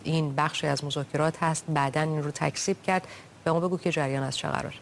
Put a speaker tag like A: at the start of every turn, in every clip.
A: این بخشی از مذاکرات هست، بعداً این رو تکذیب کرد. به ما بگو که جریان از چه قرار؟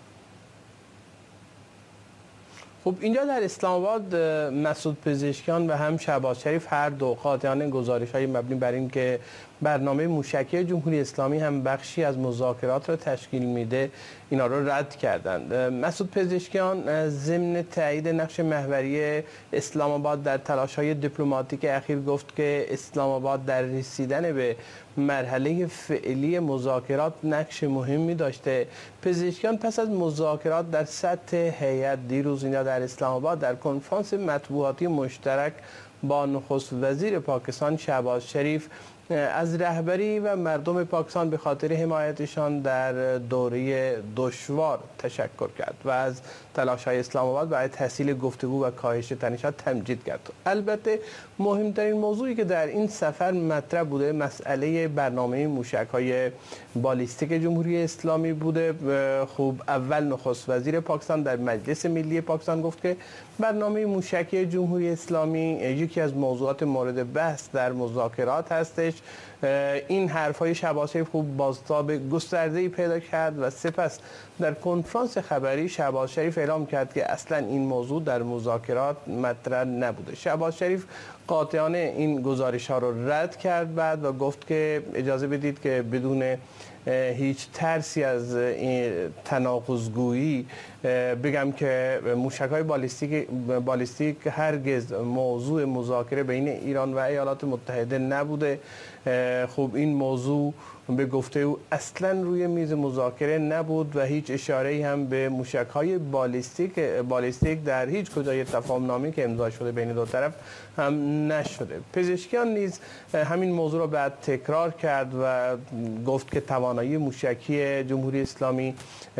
B: خب اینجا در اسلام آباد مسعود پزشکیان و هم شهباز شریف هر دو قاطعانه گزارش‌های مبنی بر این که برنامه موشکی جمهوری اسلامی هم بخشی از مذاکرات را تشکیل میده اینا رو رد کردند. مسعود پزشکیان ضمن تایید نقش محوری اسلام آباد در تلاش‌های دیپلماتیک اخیر گفت که اسلام آباد در رسیدن به مرحله فعلی مذاکرات نقش مهمی داشته. پزشکیان پس از مذاکرات در سطح هیئت دیروز اینجا در اسلام آباد در کنفرانس مطبوعاتی مشترک با نخست وزیر پاکستان شهباز شریف از رهبری و مردم پاکستان به خاطر حمایتشان در دوره دشوار تشکر کرد و از تلاش‌های اسلام آباد برای تسهیل گفتگو و کاهش تنش‌ها تمجید کرد. البته مهمترین موضوعی که در این سفر مطرح بوده مسئله برنامه موشک‌های بالیستیک جمهوری اسلامی بوده. خوب اول نخست وزیر پاکستان در مجلس ملی پاکستان گفت که برنامه موشکی جمهوری اسلامی یکی از موضوعات مورد بحث در مذاکرات هستش. این حرف‌های شهباز شریف خوب بازتاب گسترده‌ای پیدا کرد و سپس در کنفرانس خبری شهباز شریف اعلام کرد که اصلا این موضوع در مذاکرات مطرح نبوده. شهباز شریف قاطعانه این گزارش‌ها رو رد کرد بعد و گفت که اجازه بدید که بدون هیچ ترسی از این تناقض‌گویی بگم که موشک‌های بالیستیک هرگز موضوع مذاکره بین ایران و ایالات متحده نبوده. خب این موضوع به گفته او اصلا روی میز مذاکره نبود و هیچ اشاره‌ای هم به موشک‌های بالیستیک در هیچ کجای تفاهم‌نامه‌ای که امضا شده بین دو طرف هم نشده. پزشکیان نیز همین موضوع را بعد تکرار کرد و گفت که توانایی موشکی جمهوری اسلامی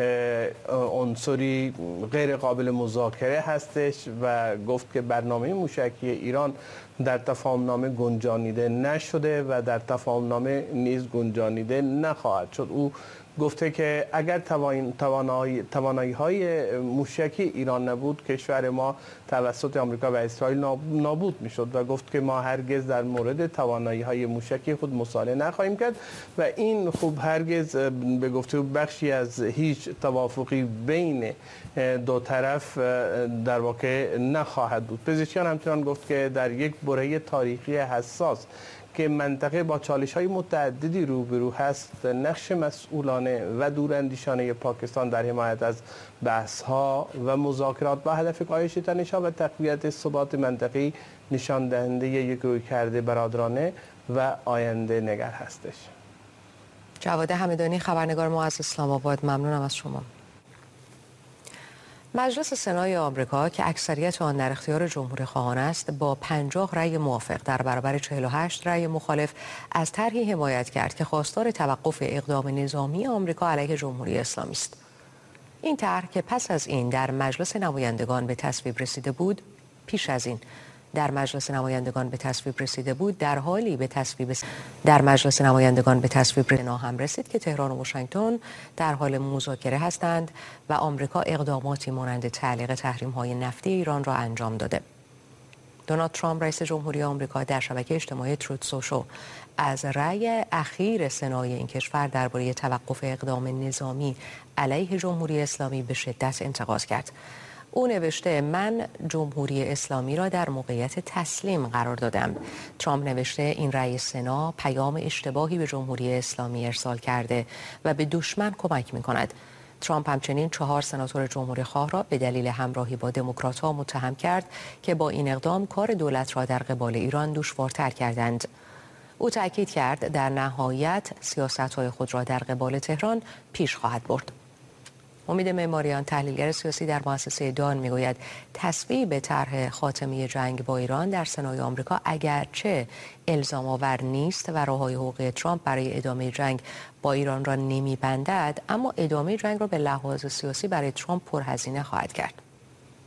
B: عنصری غیر قابل مذاکره هستش و گفت که برنامه موشکی ایران در تفاهم‌نامه گنجانیده نشده و در تفاهم‌نامه نیز گنجانیده نخواهد شد. او گفته که اگر توانایی‌های موشکی ایران نبود کشور ما توسط آمریکا و اسرائیل نابود می‌شد و گفت که ما هرگز در مورد توانایی‌های موشکی خود مصالحه نخواهیم کرد و این خوب هرگز به گفته بخشی از هیچ توافقی بین دو طرف در واقع نخواهد بود. پزشکیان همچنان گفت که در یک برهه تاریخی حساس که منطقه با چالش‌های متعددی روبرو هست نقش مسئولانه و دوراندیشانه پاکستان در حمایت از بحث‌ها و مذاکرات با هدف کاهش تنش‌ها و تقویت ثبات منطقه‌ای نشان دهنده یک رویکرد برادرانه و آینده نگر هستش.
A: جواد همدانی، خبرنگار ما از اسلام آباد، ممنونم از شما. مجلس سنای آمریکا که اکثریت آن در اختیار جمهوری‌خواهان است با 50 رأی موافق در برابر 48 رأی مخالف از طرحی حمایت کرد که خواستار توقف اقدام نظامی آمریکا علیه جمهوری اسلامی است. این طرح که پس از این در مجلس نمایندگان به تصویب رسیده بود، پیش از این در مجلس نمایندگان به تصویب رسیده بود، در حالی به تصویب در مجلس نمایندگان به تصویب هم رسید که تهران و واشنگتن در حال مذاکره هستند و آمریکا اقداماتی مانند تعلیق تحریم‌های نفتی ایران را انجام داده. دونالد ترامپ رئیس جمهوری آمریکا در شبکه اجتماعی تروت سوشال از رأی اخیر سنای این کشور درباره توقف اقدام نظامی علیه جمهوری اسلامی به شدت انتقاد کرد. او نوشته من جمهوری اسلامی را در موقعیت تسلیم قرار دادم. ترامپ نوشته این رأی سنا پیام اشتباهی به جمهوری اسلامی ارسال کرده و به دشمن کمک می کند. ترامپ همچنین 4 سناتور جمهوری خواه را به دلیل همراهی با دموکرات‌ها متهم کرد که با این اقدام کار دولت را در قبال ایران دشوارتر کردند. او تاکید کرد در نهایت سیاست‌های خود را در قبال تهران پیش خواهد برد. امید معماریان، تحلیلگر سیاسی در مؤسسه دان، میگوید تصویب طرح خاتمه جنگ با ایران در سنای آمریکا اگرچه الزام آور نیست و راههای حقوقی ترامپ برای ادامه جنگ با ایران را نمیبندد، اما ادامه جنگ را به لحاظ سیاسی برای ترامپ پرهزینه خواهد کرد.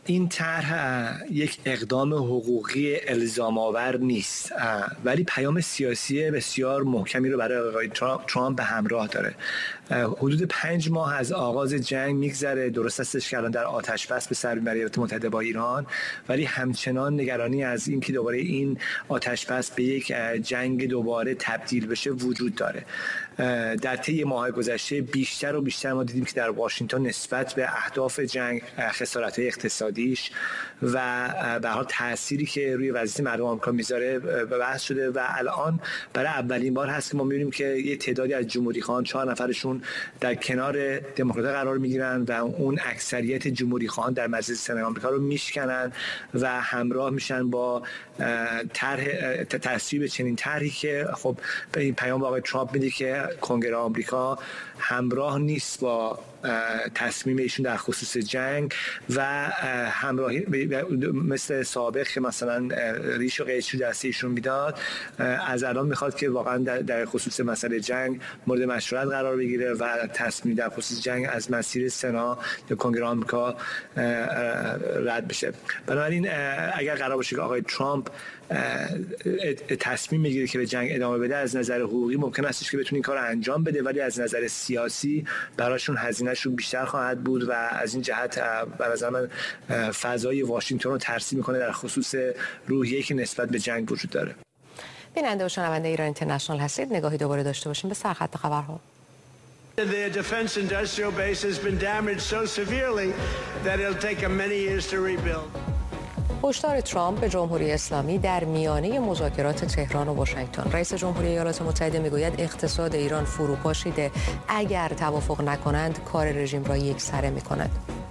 C: این طرح یک اقدام حقوقی الزام آور نیست، ولی پیام سیاسی بسیار محکمی رو برای آقای ترامپ به همراه داره. حدود 5 ماه از آغاز جنگ میگذره، درست استش که الان در آتش بس به سر میبره ایالات متحده با ایران، ولی همچنان نگرانی از این که دوباره این آتش بس به یک جنگ دوباره تبدیل بشه وجود داره. در طی ماه گذشته بیشتر و بیشتر ما دیدیم که در واشنگتن نسبت به اهداف جنگ، خسارت‌های اقتصادیش و به هر حال تأثیری که روی وضعیت مردم آمریکا میذاره بحث شده و الان برای اولین بار هست که ما می‌بینیم که یه تعدادی از جمهوری‌خواهان 4 نفرشون در کنار دموکرات‌ها قرار می‌گیرن و اون اکثریت جمهوری‌خواهان در مجلس سنا آمریکا رو میشکنن و همراه میشن با تصویب چنین طرحی که خب به این پیام آقای ترامپ میده که کنگره آمریکا همراه نیست با تصمیم ایشون در خصوص جنگ و همراهی مثل سابق که مثلا ریش و قیچی دست ایشون میداد، از الان میخواد که واقعا در خصوص مسئله جنگ مورد مشورت قرار بگیره و تصمیم در خصوص جنگ از مسیر سنا یا کنگره آمریکا رد بشه. بنابراین اگر قرار باشه که آقای ترامپ تصمیم بگیره که به جنگ ادامه بده، از نظر حقوقی ممکن است که بتونه این کار رو انجام بده، ولی از نظر سیاسی براشون هزینه‌شون بیشتر خواهد بود و از این جهت به نظر من فضای واشنگتن رو ترسیم میکنه در خصوص روحیه‌ای که نسبت به جنگ وجود داره.
A: بیننده و شنونده ایران اینترنشنال هستید. نگاهی دوباره داشته باشیم به سرخط خبرها.
D: The defense industrial base has been damaged so severely that it'll take them many years to rebuild.
A: هشدار ترامپ به جمهوری اسلامی در میانه مذاکرات تهران و واشنگتن. رئیس جمهوری ایالات متحده میگوید اقتصاد ایران فروپاشیده، اگر توافق نکنند کار رژیم را یکسره میکند.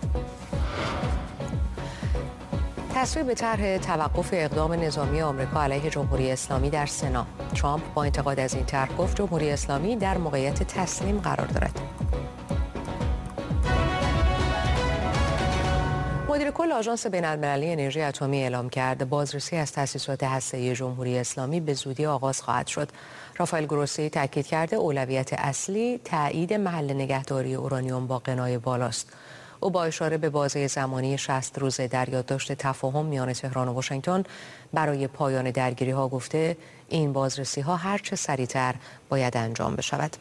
A: تصویب طرح توقف اقدام نظامی آمریکا علیه جمهوری اسلامی در سنا. ترامپ با انتقاد از این طرح گفت جمهوری اسلامی در موقعیت تسلیم قرار دارد. مدیر کل آژانس بین‌المللی انرژی اتمی اعلام کرد بازرسی از تأسیسات هسته‌ای جمهوری اسلامی به زودی آغاز خواهد شد. رافائل گروسی تاکید کرده اولویت اصلی تایید محل نگهداری اورانیوم با غنای بالاست. او با اشاره به بازه زمانی 60 روزه در یادداشت تفاهم میان تهران و واشنگتن برای پایان درگیری‌ها گفته این بازرسی‌ها هرچه سریعتر باید انجام بشود.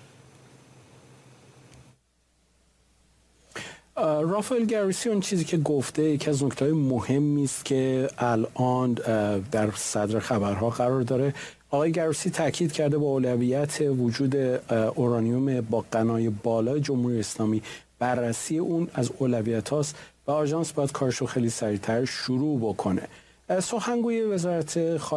E: رافائل گروسی اون چیزی که گفته یکی از نکته‌های مهمی است که الان در صدر خبرها قرار داره. آقای گروسی تاکید کرده با اولویت وجود اورانیوم با غنای بالای جمهوری اسلامی، بررسی اون از اولویت هاست و آژانس باید کارشو خیلی سریعتر شروع بکنه. سخنگوی وزارت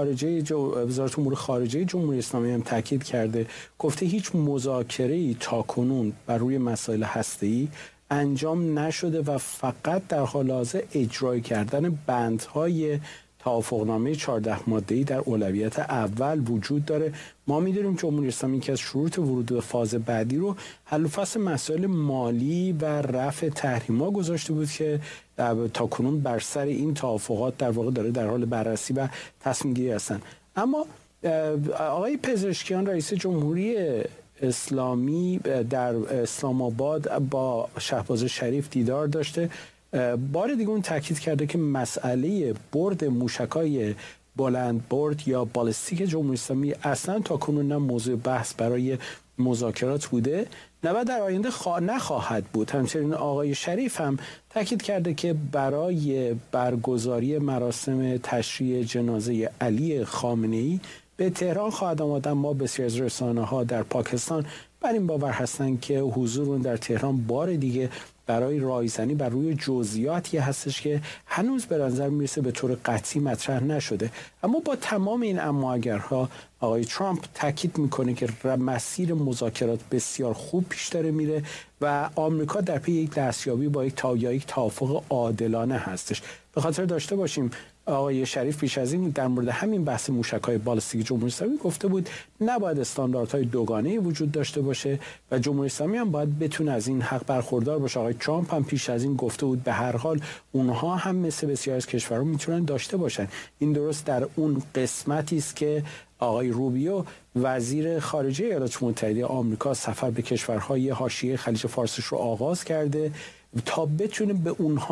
E: امور خارجه جمهوری اسلامی هم تاکید کرده، گفته هیچ مذاکره‌ای تاکنون بر روی مسائل هسته‌ای انجام نشده و فقط در حال حاضر اجرای کردن بندهای توافقنامه 14 ماده‌ای در اولویت اول وجود داره. ما می‌دونیم جمهوری اسلامی که از شروط ورود به فاز بعدی رو حل و فصل مسائل مالی و رفع تحریم‌ها گذاشته بود که تاکنون بر سر این توافقات در واقع داره در حال بررسی و تصمیم گیری هستن. اما آقای پزشکیان رئیس جمهوری اسلامی در اسلام آباد با شهباز شریف دیدار داشته. بار دیگه اون تاکید کرده که مسئله برد موشک‌های بلند برد یا بالستیک جمهوری اسلامی اصلا تاکنون نه موضوع بحث برای مذاکرات بوده نه و در آینده نخواهد بود. همچنین آقای شریف هم تاکید کرده که برای برگزاری مراسم تشییع جنازه علی خامنه‌ای به تهران خواهد آمد. ما بسیار از رسانه‌ها در پاکستان بر این باور هستند که حضور اون در تهران بار دیگه برای رایزنی بر روی جزئیاتی هستش که هنوز به نظر میرسه به طور قطعی مطرح نشده. اما با تمام این اما اگرها آقای ترامپ تاکید میکنه که مسیر مذاکرات بسیار خوب پیش داره میره و آمریکا در پی یک دستیابی با یک توافق عادلانه هستش. به خاطر داشته باشیم آقای شریف پیش از این در مورد همین بحث موشک‌های بالستیک جمهوری اسلامی گفته بود نباید استانداردهای دوگانه‌ای وجود داشته باشه و جمهوری اسلامی هم باید بتونه از این حق برخوردار باشه. آقای ترامپ هم پیش از این گفته بود به هر حال اونها هم مثل بسیاری از کشورها میتونن داشته باشن. این درست در اون قسمتی است که آقای روبیو وزیر خارجه ایالات متحده آمریکا سفر به کشورهای حاشیه خلیج فارس رو آغاز کرده تا بتونه به اونها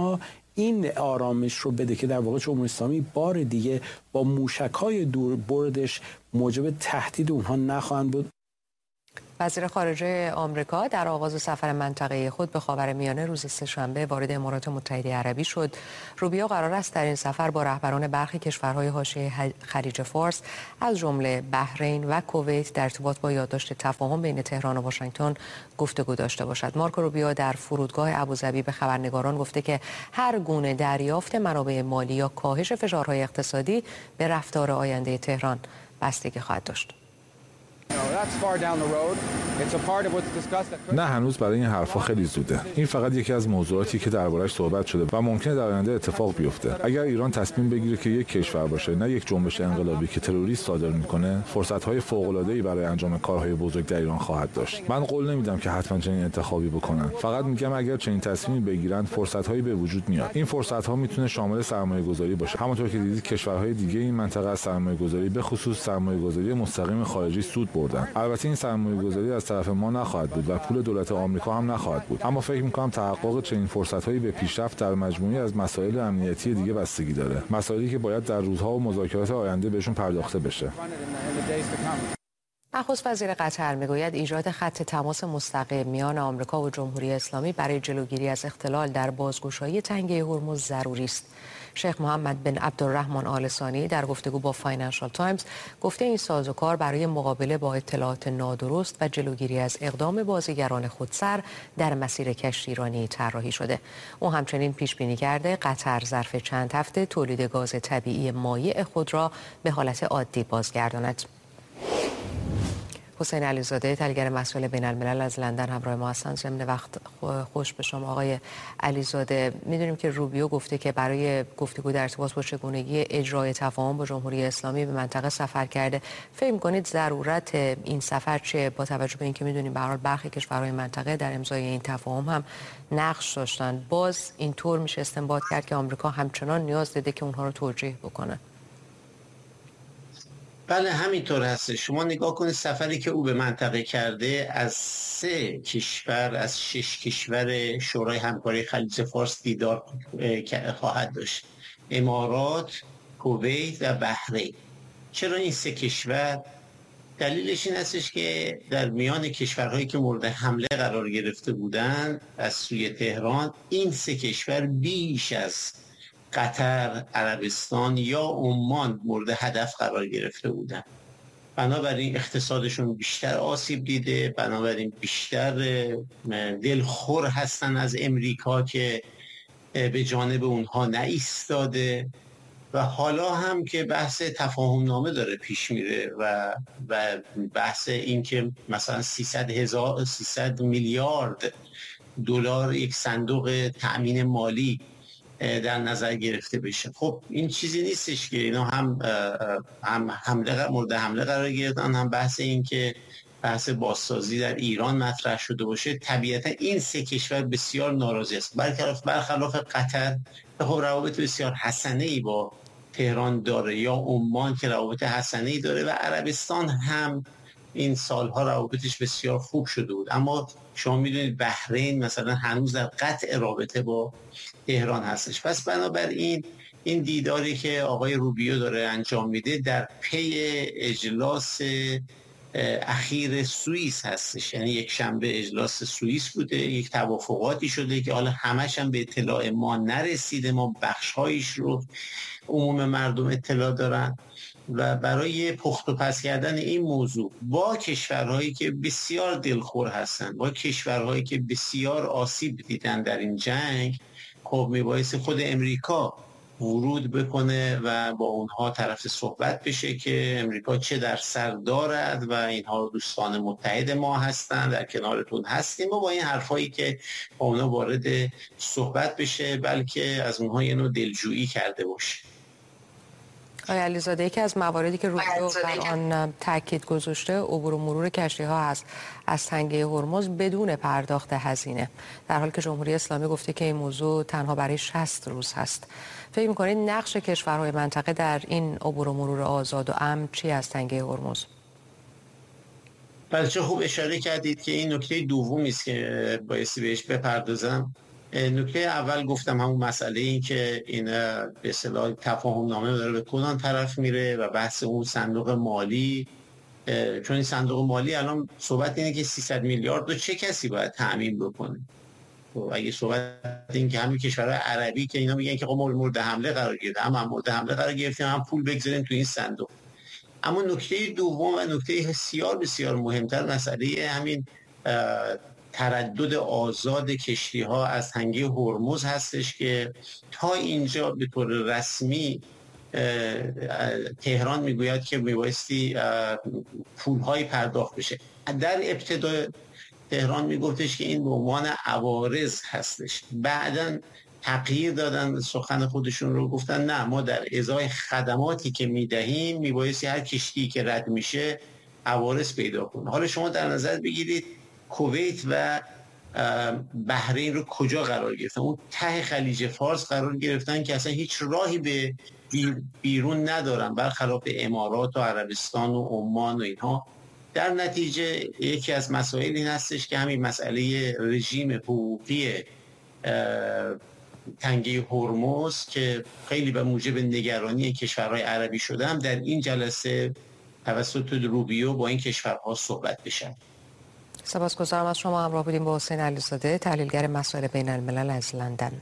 E: این آرامش رو بده که در واقع جمهوری اسلامی بار دیگه با موشک‌های دور بردش موجب تهدید اونها نخواهند بود.
A: وزیر خارجه آمریکا در آغاز سفر منطقه خود به خاورمیانه روز سه‌شنبه وارد امارات متحده عربی شد. روبیو قرار است در این سفر با رهبران برخی کشورهای حاشیه خلیج فارس از جمله بحرین و کویت در ارتباط با یادداشت تفاهم بین تهران و واشنگتن گفتگو داشته باشد. مارکو روبیو در فرودگاه ابوظبی به خبرنگاران گفته که هر گونه دریافت منابع مالی یا کاهش فشارهای اقتصادی به رفتار آینده تهران بستگی خواهد داشت.
F: نه، هنوز برای این حرفا خیلی زوده. این فقط یکی از موضوعاتی که درباره‌اش صحبت شده و ممکنه در آینده اتفاق بیفته. اگر ایران تصمیم بگیره که یک کشور باشه، نه یک جنبش انقلابی که تروریست صادر میکنه، فرصت‌های فوق‌العاده‌ای برای انجام کارهای بزرگ در ایران خواهد داشت. من قول نمیدم که حتما چنین انتخابی بکنن. فقط میگم اگر چنین تصمیمی بگیرن، فرصت‌هایی به وجود میاد. این فرصت‌ها میتونه شامل سرمایه‌گذاری باشه. همونطور که دیدید کشورهای دیگه این منطقه از سرمایه‌گذاری به خصوص سرمایه‌گذاری مستقیم خارجی سود بردن. البته این سرمایه‌گذاری از طرف ما نخواهد بود و پول دولت آمریکا هم نخواهد بود، اما فکر می‌کنم تحقق چنین فرصت‌هایی به پیشرفت در مجموعه‌ای از مسائل امنیتی دیگه بستگی داره، مسائلی که باید در روزها و مذاکرات آینده بهشون پرداخته بشه.
A: نخست وزیر قطر میگوید ایجاد خط تماس مستقیم میان آمریکا و جمهوری اسلامی برای جلوگیری از اختلال در بازگشایی تنگه هرمز ضروری است. شیخ محمد بن عبدالرحمن آل ثانی در گفتگو با فاینانشال تایمز گفته این سازوکار برای مقابله با اطلاعات نادرست و جلوگیری از اقدام بازیگران خودسر در مسیر کشتیرانی طراحی شده. او همچنین پیش بینی کرده قطر ظرف چند هفته تولید گاز طبیعی مایع خود را به حالت عادی بازگرداند. حسین علیزاده تحلیلگر مسائل بین الملل از لندن همراه ما هستند. ضمن وقت خوش به شما آقای علیزاده. میدونیم که روبیو گفته که برای گفتگو در ارتباط با چگونگی اجرای تفاهم با جمهوری اسلامی به منطقه سفر کرده. فکر می‌کنید ضرورت این سفر چه، با توجه به اینکه میدونیم به هر حال برخی کشورهای منطقه در امضای این تفاهم هم نقش داشتن؟ باز اینطور میشه استنباط کرد که آمریکا همچنان نیاز دیده که اونها رو توجیه بکنه.
G: بله همینطور هست. شما نگاه کنید سفری که او به منطقه کرده از 3 کشور از 6 کشور شورای همکاری خلیج فارس دیدار خواهد داشت: امارات، کویت و بحرین. چرا این 3 کشور؟ دلیلش این هستش که در میان کشورهایی که مورد حمله قرار گرفته بودند از سوی تهران، این 3 کشور بیش از قطر، عربستان یا عمان مورد هدف قرار گرفته بودن. بنابراین اقتصادشون بیشتر آسیب دیده، بنابراین بیشتر دلخور هستن از امریکا که به جانب اونها نایستاده و حالا هم که بحث تفاهم نامه داره پیش میره و بحث این که مثلا 300 میلیارد دلار یک صندوق تأمین مالی در نظر گرفته بشه. خب این چیزی نیستش که اینا هم مورد حمله قرار گرفتن، هم بحث این که بحث بازسازی در ایران مطرح شده باشه. طبیعتا این 3 کشور بسیار ناراضی است. برخلاف قطر خب روابط بسیار حسنه‌ای با تهران داره، یا عمان که روابط حسنه‌ای داره، و عربستان هم این سالها روابطش بسیار خوب شده بود. اما شما میدونید بحرین مثلا هنوز در قطع رابطه با تهران هستش. پس بنابراین این دیداری که آقای روبیو داره انجام میده در پی اجلاس اخیر سوئیس هستش. یعنی یک شنبه اجلاس سوئیس بوده، یک توافقاتی شده که حالا همش هم به اطلاع ما نرسیده، ما بخش‌هایش رو عموم مردم اطلاع دارن، و برای پخت و پس کردن این موضوع با کشورهایی که بسیار دلخور هستن، با کشورهایی که بسیار آسیب دیدن در این جنگ، خب میبایستی خود امریکا ورود بکنه و با اونها طرف صحبت بشه که امریکا چه در سر دارد و اینها دوستان متحد ما هستن، در کنارتون هستیم، و با این حرفایی که با اونها وارد صحبت بشه، بلکه از اونها یه نوع دلجویی کرده باشه.
A: آقای علیزاده، یکی از مواردی که روبیو بر آن تاکید گذاشته عبور و مرور کشتی‌ها هست از تنگه هرمز بدون پرداخت هزینه، در حالی که جمهوری اسلامی گفته که این موضوع تنها برای 60 روز هست. فکر می‌کنید نقش کشورهای منطقه در این عبور و مرور آزاد و امن چی از تنگه هرمز؟
G: بچه خوب اشاره کردید که این نکته دومی است که بایستی بهش بپردازم. نکته اول گفتم همون مسئله این که این به اصطلاح تفاهم نامه داره به کدام طرف میره و بحث اون صندوق مالی، چون این صندوق مالی الان صحبت اینه که 300 میلیارد رو چه کسی باید تأمین بکنه. اگه صحبت این که همین کشورهای عربی که اینا میگن که مورد حمله قرار گرفته، هم مورد حمله قرار گرفتیم، هم پول بگذاریم تو این صندوق. اما نکته دوم و نکته بسیار مهمتر مسئله همین تردد آزاد کشتی ها از تنگه هرمز هستش که تا اینجا به طور رسمی تهران میگوید که میبایستی پول‌های پرداخت بشه. در ابتدا تهران میگفتش که این به عنوان عوارض هستش، بعداً تغییر دادن سخن خودشون رو، گفتن نه، ما در ازای خدماتی که میدهیم میبایستی هر کشتی که رد میشه عوارض پیدا کنه. حالا شما در نظر بگیرید کویت و بحرین رو کجا قرار گرفتن؟ اون ته خلیج فارس قرار گرفتن که اصلا هیچ راهی به بیرون ندارن، برخلاف امارات و عربستان و عمان و اینها. در نتیجه یکی از مسائل این هستش که همین مسئله رژیم حقوقی تنگه هرمز که خیلی به موجب نگرانی کشورهای عربی شده هم در این جلسه توسط روبیو با این کشورها صحبت بشه.
A: سپاسگزارم از شما. همراه بودیم با حسین علیزاده، تحلیلگر مسائل بین الملل از لندن.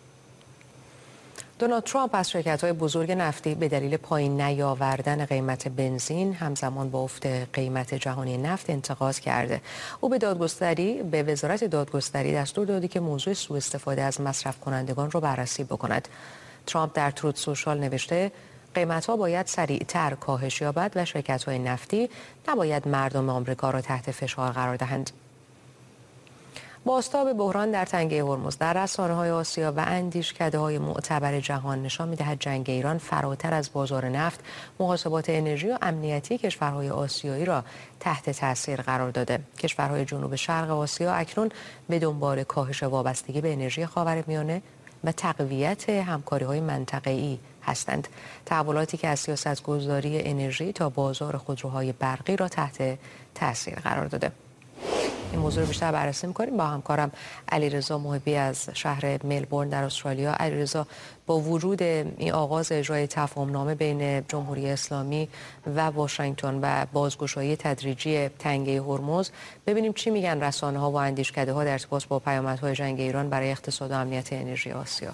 A: دونالد ترامپ از شرکت‌های بزرگ نفتی به دلیل پایین نیاوردن قیمت بنزین همزمان با افت قیمت جهانی نفت انتقاد کرده. او به وزارت دادگستری دستور داده که موضوع سوء استفاده از مصرف کنندگان رو بررسی بکند. ترامپ در تروت سوشال نوشته قیمت‌ها باید سریعتر کاهش یابد و شرکت‌های نفتی نباید مردم آمریکا را تحت فشار قرار دهند. بازتاب بحران در تنگه هرمز در رسانه‌های آسیا و اندیشکده‌های معتبر جهان نشان می‌دهد جنگ ایران فراتر از بازار نفت، محاسبات انرژی و امنیتی کشورهای آسیایی را تحت تاثیر قرار داده. کشورهای جنوب شرق آسیا اکنون به دنبال کاهش وابستگی به انرژی خاورمیانه و تقویت همکاری‌های منطقه‌ای هستند. تحولاتی که از سیاست‌گذاری انرژی تا بازار خودروهای برقی را تحت تاثیر قرار داده. این موضوع رو بیشتر بررسی می‌کنیم با همکارم علیرضا محبی از شهر ملبورن در استرالیا. علیرضا، با وجود این آغاز اجرای تفاهم‌نامه بین جمهوری اسلامی و واشنگتن و بازگشایی تدریجی تنگه هرمز، ببینیم چی میگن رسانه‌ها و اندیشکده‌ها در ارتباط با پیامدهای جنگ ایران برای اقتصاد و امنیت انرژی آسیا.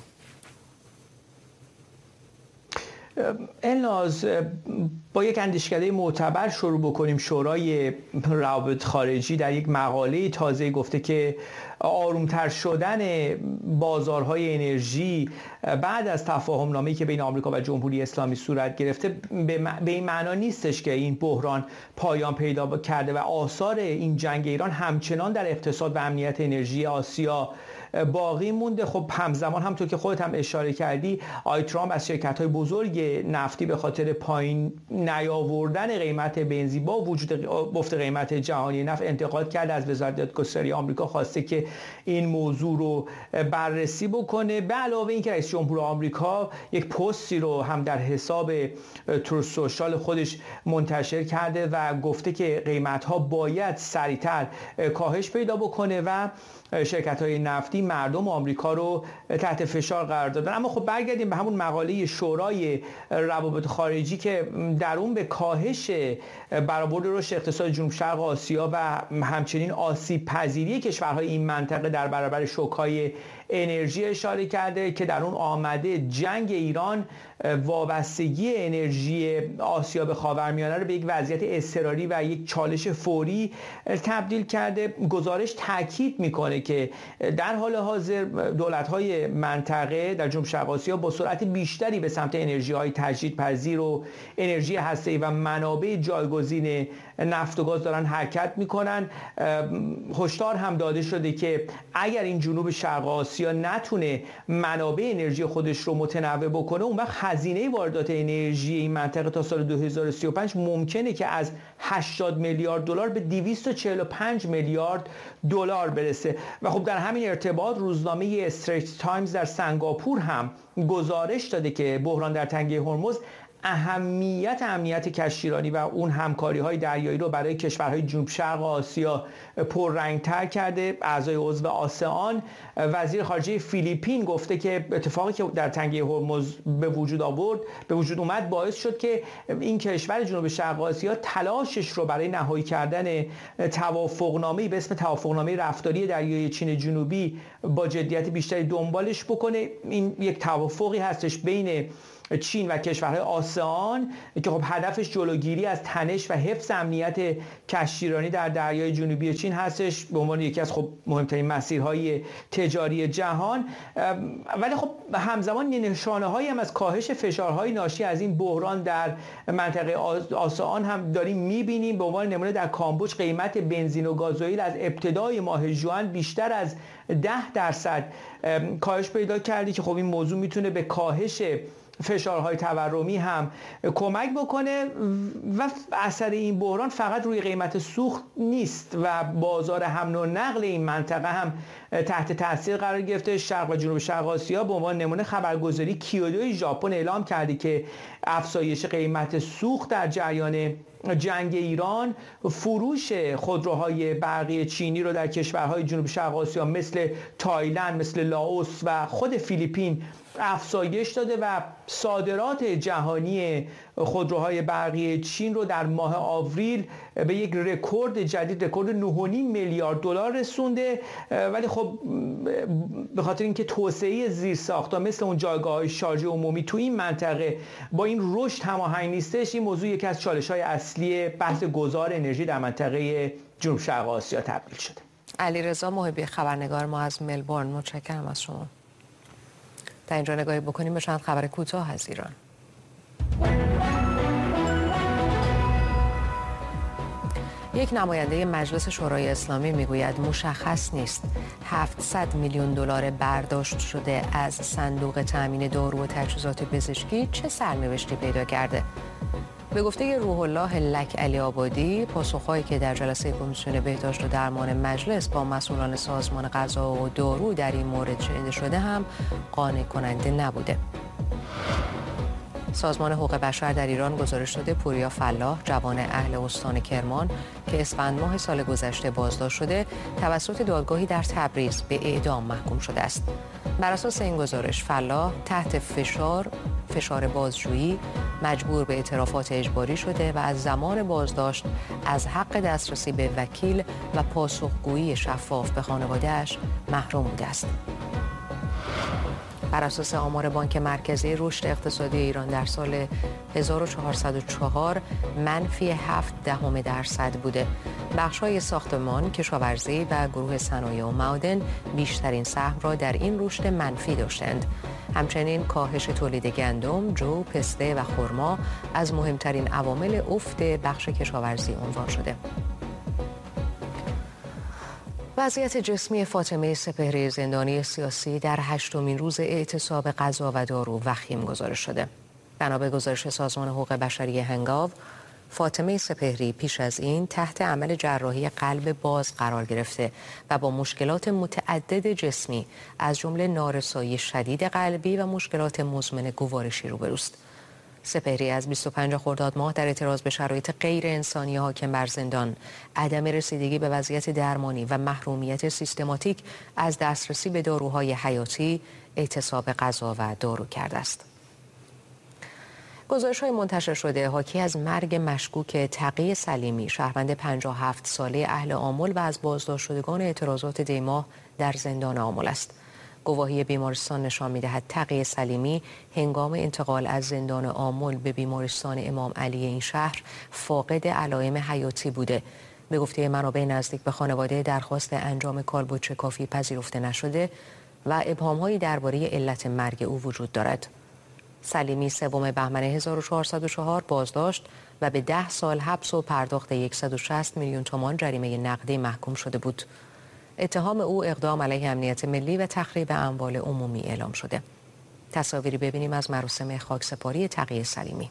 H: الناز، با یک اندیشکده معتبر شروع بکنیم. شورای روابط خارجی در یک مقاله تازه گفته که آرومتر شدن بازارهای انرژی بعد از تفاهم‌نامه‌ای که بین آمریکا و جمهوری اسلامی صورت گرفته به این معنا نیستش که این بحران پایان پیدا کرده و آثار این جنگ ایران همچنان در اقتصاد و امنیت انرژی آسیا باقی مونده. خب همزمان همونطور که خودت هم اشاره کردی، آقای ترامپ از شرکت‌های بزرگ نفتی به خاطر پایین نیاوردن قیمت بنزین با وجود افت قیمت جهانی نفت انتقاد کرده. از وزارت دادگستری آمریکا خواسته که این موضوع رو بررسی بکنه. به علاوه اینکه رئیس جمهور آمریکا یک پستی رو هم در حساب تروت سوشال خودش منتشر کرده و گفته که قیمت‌ها باید سریعتر کاهش پیدا بکنه و شرکت‌های نفتی مردم آمریکا رو تحت فشار قرار دادن. اما خب برگردیم به همون مقاله شورای روابط خارجی که در اون به کاهش برآورد رشد اقتصاد جنوب شرق آسیا و همچنین آسیب پذیری کشورهای این منطقه در برابر شوک‌های انرژی اشاره کرده که در اون آمده جنگ ایران وابستگی انرژی آسیا به خاورمیانه رو به یک وضعیت اضطراری و یک چالش فوری تبدیل کرده. گزارش تاکید میکنه که در حال حاضر دولت‌های منطقه در جنوب شرق آسیا با سرعت بیشتری به سمت انرژی‌های تجدیدپذیر و انرژی هسته‌ای و منابع جایگزین نفت و گاز دارن حرکت میکنن. هشدار هم داده شده که اگر این جنوب شرق آسیا نتونه منابع انرژی خودش رو متنوع بکنه، اون وقت هزینه واردات انرژی این منطقه تا سال 2035 ممکنه که از 80 میلیارد دلار به 245 میلیارد دلار برسه. و خب در همین ارتباط روزنامه استریت تایمز در سنگاپور هم گزارش داده که بحران در تنگه هرمز امنیت کشتیرانی و اون همکاری‌های دریایی رو برای کشورهای جنوب شرق آسیا پررنگ‌تر کرده. اعضای عضو آسئان، وزیر خارجه فیلیپین گفته که اتفاقی که در تنگه هرمز به وجود اومد باعث شد که این کشور جنوب شرق آسیا تلاشش رو برای نهایی کردن توافقنامه‌ای به اسم توافقنامه رفتاری دریایی چین جنوبی با جدیت بیشتری دنبالش بکنه. این یک توافقی هستش بین چین و کشورهای آسئان که خب هدفش جلوگیری از تنش و حفظ امنیت کشتیرانی در دریای جنوبی چین هستش به عنوان یکی از خب مهمترین مسیرهای تجاری جهان. ولی خب همزمان نشانه‌هایی هم از کاهش فشارهای ناشی از این بحران در منطقه آسئان هم داریم می‌بینیم. به عنوان نمونه در کامبوج قیمت بنزین و گازوئیل از ابتدای ماه ژوئن بیشتر از 10% کاهش پیدا کرده که خب این موضوع میتونه به کاهش فشارهای تورمی هم کمک بکنه و اثر این بحران فقط روی قیمت سوخت نیست و بازار حمل و نقل این منطقه هم تحت تاثیر قرار گرفته. شرق و جنوب شرق آسیا به عنوان نمونه خبرگزاری کیودو ژاپن اعلام کرده که افزایش قیمت سوخت در جریان جنگ ایران فروش خودروهای برقی چینی رو در کشورهای جنوب شرق آسیا مثل تایلند، مثل لاوس و خود فیلیپین افزایش داده و صادرات جهانی خودروهای برقی چین رو در ماه آوریل به یک رکورد جدید، رکورد 9.5 میلیارد دلار رسونده. ولی خب به خاطر اینکه توسعه زیرساخت‌ها مثل اون جایگاه‌های شارژ عمومی تو این منطقه با این رشد هماهنگ نیستش، این موضوع یکی از چالش‌های اصلی بحث گذار انرژی در منطقه جنوب شرق آسیا تبدیل شده.
A: علیرضا محبی خبرنگار ما از ملبورن، متشکرم از شما. در اینجا نگاهی بکنیم به چند خبر کوتاه از ایران. یک نماینده مجلس شورای اسلامی میگوید مشخص نیست 700 میلیون دلار برداشت شده از صندوق تامین دارو و تجهیزات پزشکی چه سرنوشتی پیدا کرده. به گفته روح الله لک علی آبادی، پاسخهایی که در جلسه کمیسیون بهداشت و درمان مجلس با مسئولان سازمان غذا و دارو در این مورد شنیده شده هم قانع کننده نبوده. سازمان حقوق بشر در ایران گزارش داده پوریا فلاح، جوان اهل استان کرمان که اسفند ماه سال گذشته بازداشت شده، توسط دادگاهی در تبریز به اعدام محکوم شده است. بر اساس این گزارش فلاح تحت فشار بازجویی مجبور به اعترافات اجباری شده و از زمان بازداشت از حق دسترسی به وکیل و پاسخگویی شفاف به خانواده‌اش محروم بوده است. بر اساس آمار بانک مرکزی، رشد اقتصادی ایران در سال 1404 -7% بوده. بخش‌های ساختمان، کشاورزی و گروه صنایع و معادن بیشترین سهم را در این رشد منفی داشتند. همچنین کاهش تولید گندم، جو، پسته و خرما از مهمترین عوامل افت بخش کشاورزی عنوان شده. وضعیت جسمی فاطمه سپهری، زندانی سیاسی، در 8مین روز اعتصاب غذا و دارو وخیم گزارش شده. بنا به گزارش سازمان حقوق بشری هنگاو، فاطمه سپهری پیش از این تحت عمل جراحی قلب باز قرار گرفته و با مشکلات متعدد جسمی از جمله نارسایی شدید قلبی و مشکلات مزمن گوارشی روبروست. سپهری از 25 خرداد ماه در اعتراض به شرایط غیر انسانی حاکم بر زندان، عدم رسیدگی به وضعیت درمانی و محرومیت سیستماتیک از دسترسی به داروهای حیاتی اعتصاب غذا و دارو کرده است. گزارش‌های منتشر شده حاکی از مرگ مشکوک تقی سلیمی، شهروند 57 ساله اهل آمل و از بازداشت شدگان اعتراضات دیماه در زندان آمل است. گواهی بیمارستان نشان می‌دهد تقی سلیمی هنگام انتقال از زندان آمل به بیمارستان امام علی این شهر فاقد علائم حیاتی بوده. به گفته منابع نزدیک به خانواده، درخواست انجام کالبد شکافی پذیرفته نشده و ابهام‌هایی درباره علت مرگ او وجود دارد. سلیمی 3 بهمن 1404 بازداشت و به 10 سال حبس و پرداخت 160 میلیون تومان جریمه نقدی محکوم شده بود. اتهام او اقدام علیه امنیت ملی و تخریب اموال عمومی اعلام شده. تصاویری ببینیم از مراسم خاکسپاری تقی سلیمی.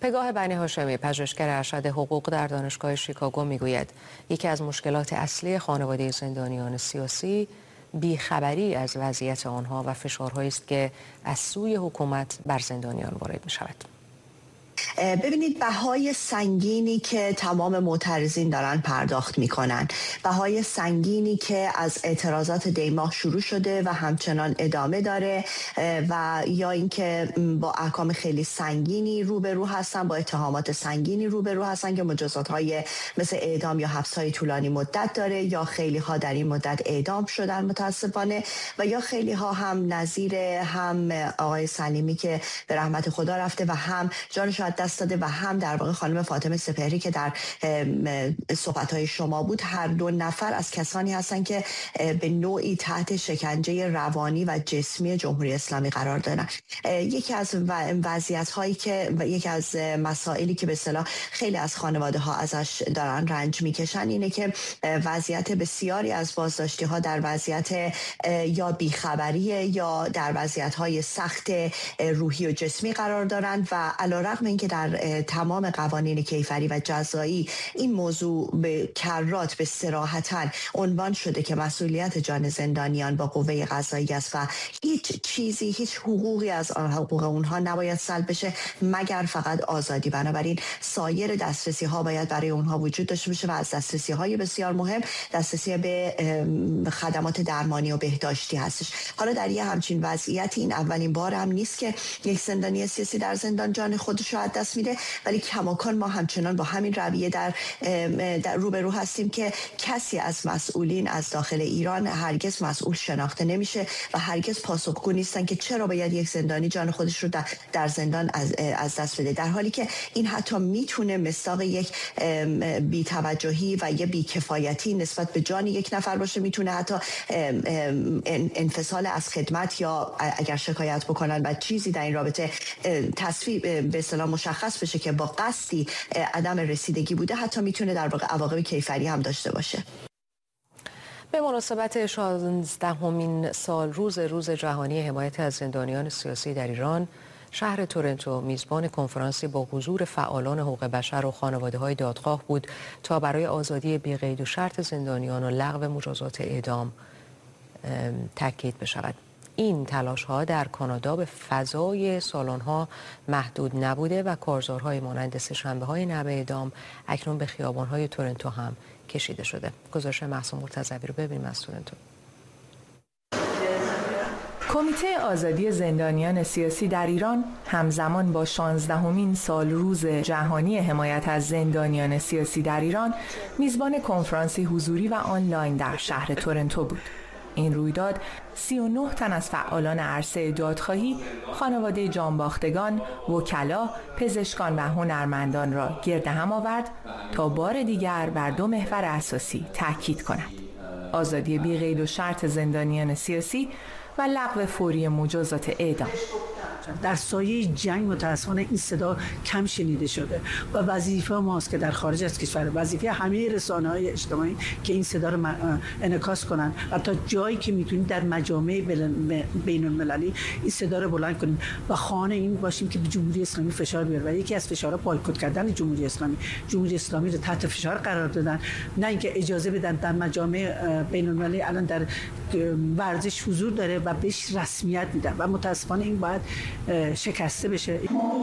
A: پگاه بنی هاشمی، پژوهشگر ارشد حقوق در دانشگاه شیکاگو میگوید یکی از مشکلات اصلی خانواده زندانیان سیاسی بیخبری از وضعیت آنها و فشارهایی است که از سوی حکومت بر زندانیان وارد می شود.
I: ببینید بهای سنگینی که تمام معترضین دارن پرداخت میکنن، بهای سنگینی که از اعتراضات دیماه شروع شده و همچنان ادامه داره و یا اینکه با احکام خیلی سنگینی روبرو هستن، با اتهامات سنگینی روبرو هستن که مجازات‌های مثل اعدام یا حبس‌های طولانی مدت داره، یا خیلی ها در این مدت اعدام شدن متاسفانه، و یا خیلی ها هم نظیر هم آقای سلیمی که به رحمت خدا رفته و هم جانش دست داده و هم در واقع خانم فاطمه سپهری که در صحبت‌های شما بود، هر دو نفر از کسانی هستند که به نوعی تحت شکنجه روانی و جسمی جمهوری اسلامی قرار دارن. یکی از وضعیت‌هایی که یکی از مسائلی که به اصطلاح خیلی از خانواده‌ها ازش دارن رنج می‌کشن اینه که وضعیت بسیاری از بازداشتی‌ها در وضعیت یا بیخبری یا در وضعیت‌های سخت روحی و جسمی قرار دارند و علی‌رغم اینکه در تمام قوانین کیفری و جزایی این موضوع به کرات به صراحتاً عنوان شده که مسئولیت جان زندانیان با قوه قضاییه است و هیچ چیزی، هیچ حقوقی از حقوق اونها نباید سلب بشه مگر فقط آزادی. بنابراین سایر دسترسی ها باید برای اونها وجود داشته باشه و از دسترسی های بسیار مهم دسترسی به خدمات درمانی و بهداشتی هستش. حالا در یه همچین وضعیتی این اولین بار هم نیست که یک زندانی سیاسی در زندان جان خودش رو از دست میده، ولی کماکان ما همچنان با همین رویه در روبرو هستیم که کسی از مسئولین از داخل ایران هرگز مسئول شناخته نمیشه و هرگز پاسخگو نیستن که چرا باید یک زندانی جان خودش رو در زندان از دست بده، در حالی که این حتی میتونه مصداق یک بی‌توجهی و یه بی‌کفایتی نسبت به جان یک نفر باشه، میتونه حتی انفصال از خدمت یا اگر شکایت بکنن و چیزی در این رابطه تصویب به اصطلاح مشخص بشه که با قصدی عدم رسیدگی بوده، حتی میتونه در واقع عواقب کیفری هم داشته باشه.
A: به مناسبت 16مین سال روز جهانی حمایت از زندانیان سیاسی در ایران، شهر تورنتو میزبان کنفرانسی با حضور فعالان حقوق بشر و خانواده‌های دادخواه بود تا برای آزادی بی قید و شرط زندانیان و لغو مجازات اعدام تاکید بشود. این تلاش‌ها در کانادا به فضای سالن‌ها محدود نبوده و کارزارهای مانند سه‌شنبه‌های نبع اعدام اکنون به خیابان‌های تورنتو هم کشیده شده. گزارش محسن مرتضوی رو ببینیم از تورنتو.
J: کمیته آزادی زندانیان سیاسی در ایران همزمان با 16مین سال روز جهانی حمایت از زندانیان سیاسی در ایران میزبان کنفرانسی حضوری و آنلاین در شهر تورنتو بود. این رویداد 39 تن از فعالان عرصه دادخواهی، خانواده جانباختگان، وکلا، پزشکان و هنرمندان را گرد هم آورد تا بار دیگر بر دو محور اساسی تاکید کند: آزادی بی قید و شرط زندانیان سیاسی و لغو فوری مجازات اعدام.
K: در سایه جنگ متاسفانه این صدا کم شنیده شده و وظیفه ماست که در خارج از کشور، وظیفه همه رسانه‌های اجتماعی که این صدا رو انعکاس کنن و تا جایی که میتونیم در مجامع بین المللی این صدا رو بلند کنیم و خانه این باشیم که به جمهوری اسلامی فشار بیاره. و یکی از فشارها بایکوت کردن جمهوری اسلامی رو تحت فشار قرار دادن، نه اینکه اجازه بدن در مجامع بین المللی الان در ورزش حضور داره و بهش رسمیت میدن و متاسفانه این باید شکسته بشه.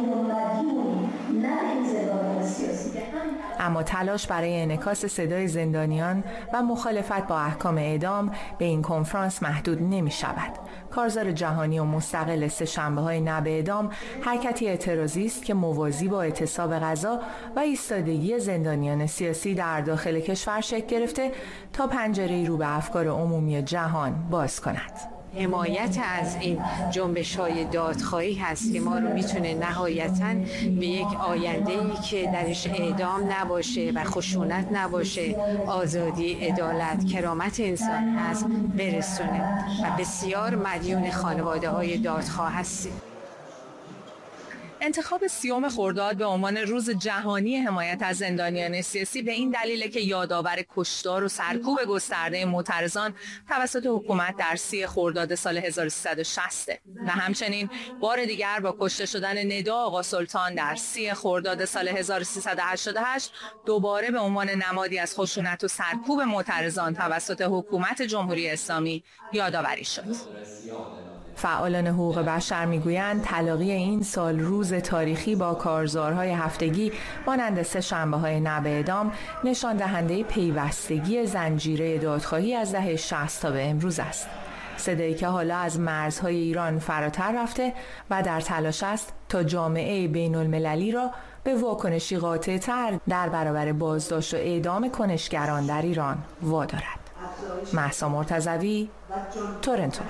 J: اما تلاش برای انعکاس صدای زندانیان و مخالفت با احکام اعدام به این کنفرانس محدود نمی شود. کارزار جهانی و مستقل سه‌شنبه‌های نبع اعدام حرکتی اعتراضی است که موازی با اعتصاب غذا و ایستادگی زندانیان سیاسی در داخل کشور شکل گرفته تا پنجره‌ای رو به افکار عمومی جهان باز کند.
L: حمایت از این جنبش‌های دادخواهی هست که ما رو میتونه نهایتاً به یک آینده‌ای که درش اعدام نباشه و خشونت نباشه، آزادی، عدالت، کرامت انسان هست برسونه و بسیار مدیون خانواده‌های دادخواه هستیم.
J: انتخاب 30 خرداد به عنوان روز جهانی حمایت از زندانیان سیاسی به این دلیل که یادآور کشتار و سرکوب گسترده معترضان توسط حکومت در 30 خرداد سال 1360 و همچنین بار دیگر با کشته شدن ندا آقا سلطان در 30 خرداد سال 1388 دوباره به عنوان نمادی از خشونت و سرکوب معترضان توسط حکومت جمهوری اسلامی یادآوری شد. فعالان حقوق بشر میگویند تلاقی این سال روز تاریخی با کارزارهای هفتگی مانند سه شنبه‌های نه به اعدام نشان دهنده پیوستگی زنجیره دادخواهی از دهه 60 تا به امروز است. صدایی که حالا از مرزهای ایران فراتر رفته و در تلاش است تا جامعه بین المللی را به واکنشی قاطع‌تر در برابر بازداشت و اعدام کنشگران در ایران وادارد. مهسا مرتضوی، تورنتو.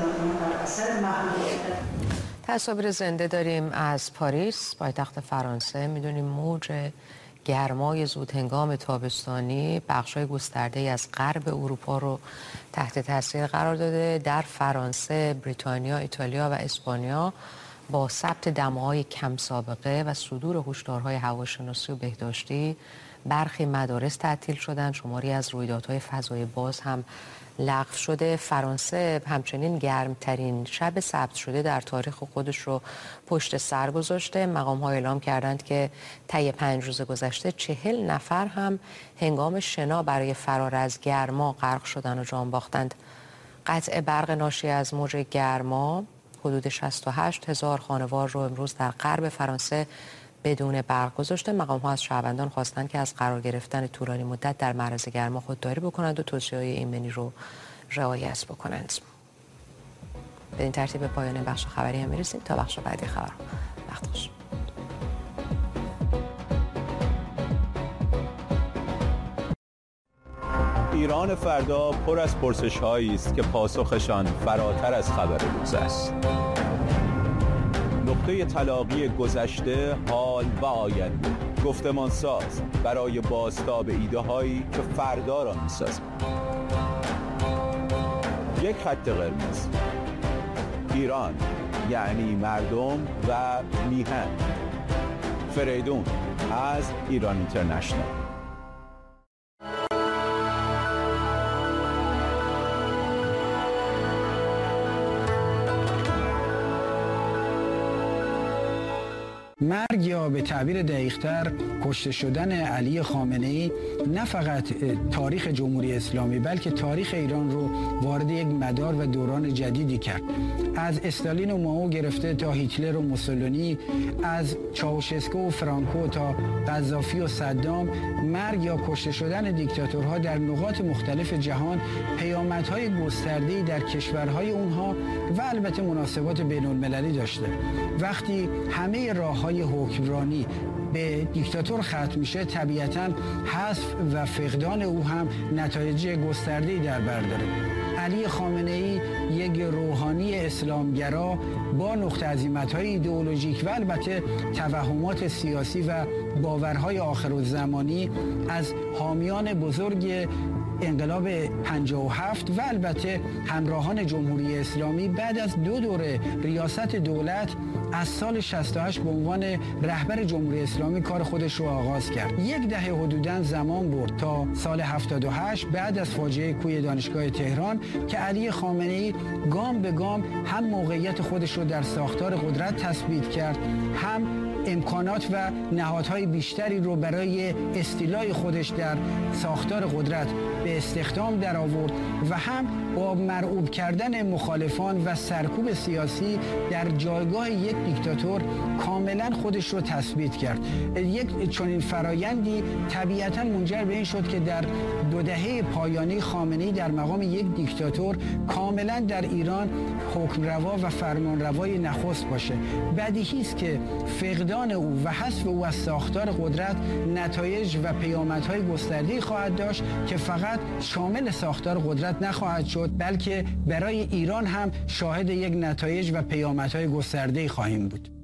A: تصاویر زنده داریم از پاریس، پایتخت فرانسه. میدونیم موج گرمای زود هنگام تابستانی بخشای گسترده‌ای از غرب اروپا رو تحت تاثیر قرار داده. در فرانسه، بریتانیا، ایتالیا و اسپانیا با ثبت دماهای کم سابقه و صدور هشدارهای هواشناسی و بهداشتی برخی مدارس تعطیل شدند. شماری از رویدادهای فضای باز هم لغو شده. فرانسه همچنین گرمترین شب ثبت شده در تاریخ خودش رو پشت سر گذاشته. مقام‌ها اعلام کردند که طی 5 روز گذشته 40 نفر هم هنگام شنا برای فرار از گرما غرق شدن و جان باختند. قطع برق ناشی از موج گرما حدود 68,000 خانوار رو امروز در غرب فرانسه بدون برق گذاشته. مقام‌ها از شهروندان خواستند که از قرار گرفتن طولانی مدت در معرض گرما خودداری بکنند و توصیه‌های ایمنی رو رعایت بکنند. به این ترتیب به پایان بخش خبری هم می‌رسیم. تا بخش بعدی خبر وقت باشه.
M: ایران فردا پر از پرسش‌هایی است که پاسخشان فراتر از خبر روز است. نقطه تلاقی گذشته، حال و آینده، گفتمان ساز برای بازتاب ایده هایی که فردا را می‌سازند. یک خط قرمز، ایران یعنی مردم و میهن. فریدون از ایران اینترنشنال.
N: مرگ یا به تعبیر دقیق‌تر کشته شدن علی خامنه‌ای نه فقط تاریخ جمهوری اسلامی بلکه تاریخ ایران رو وارد یک مدار و دوران جدیدی کرد. از استالین و مائو گرفته تا هیتلر و موسولینی، از چاوشسکو و فرانکو تا قذافی و صدام، مرگ یا کشته شدن دیکتاتورها در نقاط مختلف جهان پیامدهای گسترده‌ای در کشورهای اونها و البته مناسبات بین‌المللی داشته. وقتی همه راه‌های حکمرانی به دیکتاتور ختم میشه، طبیعتاً حذف و فقدان او هم نتایج گسترده‌ای در بر داره. علی خامنه‌ای یک روحانی اسلامگرا با نقطه عظیمت‌های ایدئولوژیک و البته توهمات سیاسی و باورهای آخرالزمانی از حامیان بزرگ انقلاب 57 و البته همراهان جمهوری اسلامی بعد از 2 دوره ریاست دولت از سال 68 به عنوان رهبر جمهوری اسلامی کار خودش رو آغاز کرد. 10 دهه حدوداً زمان برد تا سال 78 بعد از فاجعه کوی دانشگاه تهران که علی خامنه‌ای گام به گام هم موقعیت خودش رو در ساختار قدرت تثبیت کرد، هم امکانات و نهادهای بیشتری رو برای استیلای خودش در ساختار قدرت به استخدام در آورد و هم با مرعوب کردن مخالفان و سرکوب سیاسی در جایگاه یک دیکتاتور کاملا خودش رو تثبیت کرد. یک چنین فرایندی طبیعتا منجر به این شد که در 2 دهه پایانی خامنه‌ای در مقام یک دیکتاتور کاملا در ایران حکمروا و فرمانروای نخست باشه. بدیهی است که فقدان او و حذف او از ساختار قدرت نتایج و پیامدهای گسترده‌ای خواهد داشت که فقط شامل ساختار قدرت نخواهد شد بلکه برای ایران هم شاهد یک نتایج و پیامدهای گسترده‌ای خواهیم بود.